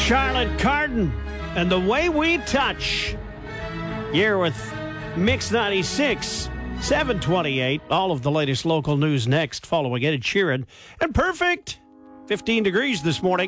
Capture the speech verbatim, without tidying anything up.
Charlotte Cardin and The Way We Touch. Here with Mix ninety-six, seven twenty-eight. All of the latest local news next following Ed Sheeran. And perfect. fifteen degrees this morning.